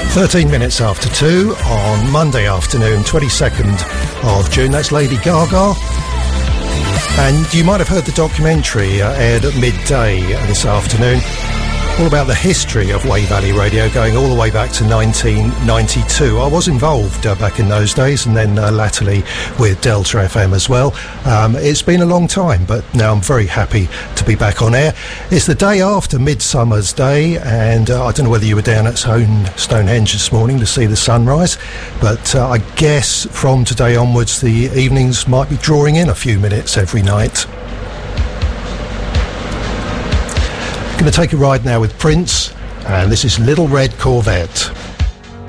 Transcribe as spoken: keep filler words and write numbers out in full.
thirteen minutes after two on Monday afternoon, twenty-second of June. That's Lady Gaga. And you might have heard the documentary uh, aired at midday this afternoon, all about the history of Wey Valley Radio, going all the way back to nineteen ninety-two. I was involved uh, back in those days, and then uh, latterly with Delta F M as well. Um, it's been a long time, but now I'm very happy to be back on air. It's the day after Midsummer's Day, and uh, I don't know whether you were down at Stone, Stonehenge this morning to see the sunrise, but uh, I guess from today onwards the evenings might be drawing in a few minutes every night. Going to take a ride now with Prince, and this is Little Red Corvette.